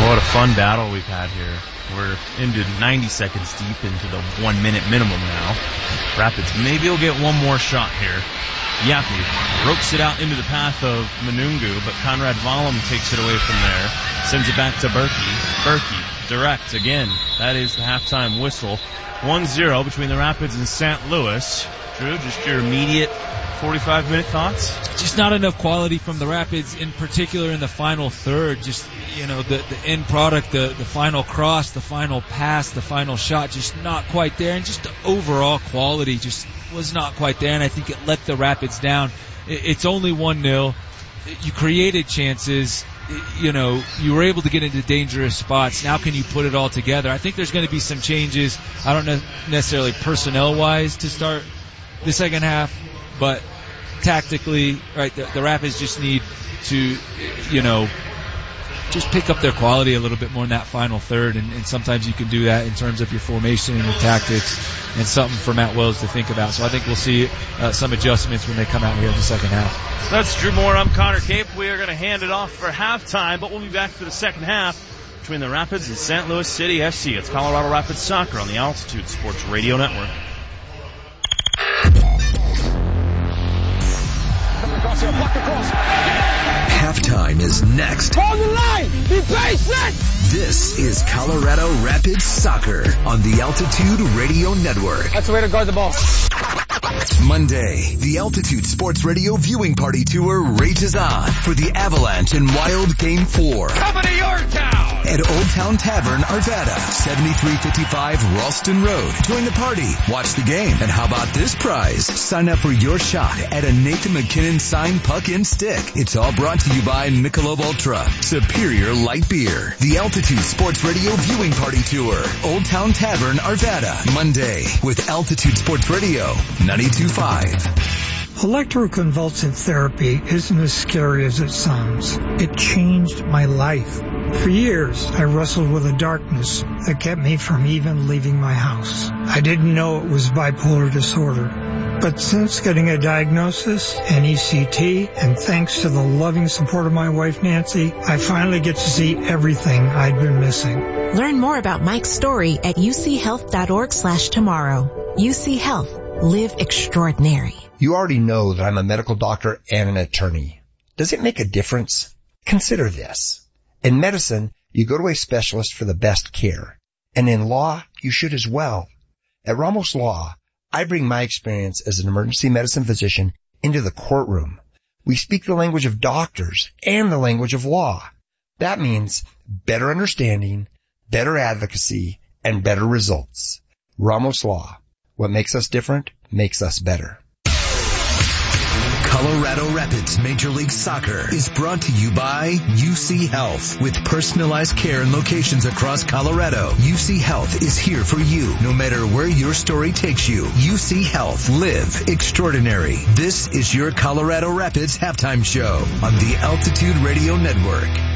What a fun battle we've had here. We're into 90 seconds deep into the 1 minute minimum now. Rapids maybe will get one more shot here. Yapi ropes it out into the path of Manungu, but Conrad Valum takes it away from there. Sends it back to Berkey. Berkey, direct again. That is the halftime whistle. 1-0 between the Rapids and St. Louis. Drew, just your immediate 45-minute thoughts? Just not enough quality from the Rapids, in particular in the final third. Just, the end product, the final cross, the final pass, the final shot, just not quite there. And just the overall quality just was not quite there. And I think it let the Rapids down. It's only 1-0. You created chances. You were able to get into dangerous spots. Now can you put it all together? I think there's going to be some changes. I don't know necessarily personnel-wise to start the second half, but tactically, right, the Rapids just need to, just pick up their quality a little bit more in that final third, and sometimes you can do that in terms of your formation and your tactics, and something for Matt Wells to think about. So I think we'll see some adjustments when they come out here in the second half. That's Drew Moore. I'm Connor Cape. We are going to hand it off for halftime, but we'll be back for the second half between the Rapids and St. Louis City FC. It's Colorado Rapids Soccer on the Altitude Sports Radio Network. Halftime is next. Hold the line! Be patient! This is Colorado Rapids Soccer on the Altitude Radio Network. That's the way to guard the ball. Monday, the Altitude Sports Radio Viewing Party Tour rages on for the Avalanche and Wild Game 4. Coming to your town! At Old Town Tavern, Arvada, 7355 Ralston Road. Join the party, watch the game, and how about this prize? Sign up for your shot at a Nathan McKinnon signed puck and stick. It's all brought to you by Michelob Ultra, Superior Light Beer. The Altitude Sports Radio Viewing Party Tour, Old Town Tavern, Arvada, Monday, with Altitude Sports Radio 92.5. Electroconvulsive therapy isn't as scary as it sounds. It changed my life. For years, I wrestled with a darkness that kept me from even leaving my house. I didn't know it was bipolar disorder. But since getting a diagnosis, an ECT, and thanks to the loving support of my wife Nancy, I finally get to see everything I'd been missing. Learn more about Mike's story at uchealth.org/tomorrow. UC Health. Live extraordinary. You already know that I'm a medical doctor and an attorney. Does it make a difference? Consider this. In medicine, you go to a specialist for the best care. And in law, you should as well. At Ramos Law, I bring my experience as an emergency medicine physician into the courtroom. We speak the language of doctors and the language of law. That means better understanding, better advocacy, and better results. Ramos Law. What makes us different makes us better. Colorado Rapids Major League Soccer is brought to you by UC Health. With personalized care in locations across Colorado, UC Health is here for you, no matter where your story takes you. UC Health. Live extraordinary. This is your Colorado Rapids halftime show on the Altitude Radio Network.